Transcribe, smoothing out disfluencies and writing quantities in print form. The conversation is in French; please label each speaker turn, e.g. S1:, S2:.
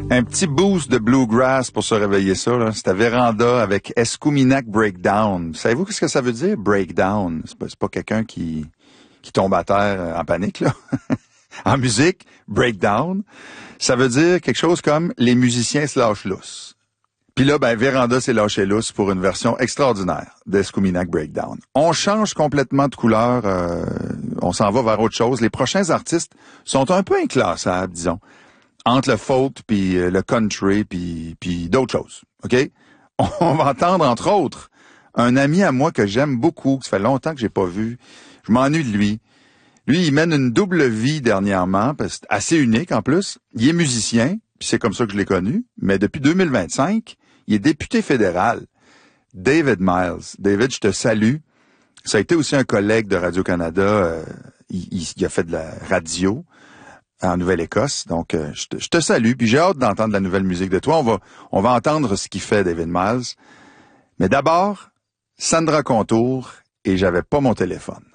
S1: Un petit boost de bluegrass pour se réveiller ça, là. C'était Véranda avec Escuminac Breakdown. Savez-vous ce que ça veut dire, breakdown? C'est pas quelqu'un qui tombe à terre en panique, là. En musique, breakdown, ça veut dire quelque chose comme les musiciens se lâchent lousse. Puis là, Véranda s'est lâché lousse pour une version extraordinaire d'Escuminac Breakdown. On change complètement de couleur, on s'en va vers autre chose. Les prochains artistes sont un peu inclassables, disons, entre le folk puis le country puis d'autres choses, OK? On va entendre, entre autres, un ami à moi que j'aime beaucoup, que ça fait longtemps que j'ai pas vu. Je m'ennuie de lui. Lui, il mène une double vie dernièrement, parce que c'est assez unique en plus. Il est musicien, puis c'est comme ça que je l'ai connu, mais depuis 2025, il est député fédéral. David Miles. David, je te salue. Ça a été aussi un collègue de Radio-Canada. Il a fait de la radio en Nouvelle-Écosse. Donc, je te salue, puis j'ai hâte d'entendre la nouvelle musique de toi. On va entendre ce qu'il fait, David Miles. Mais d'abord, Sandra Contour, et j'avais pas mon téléphone.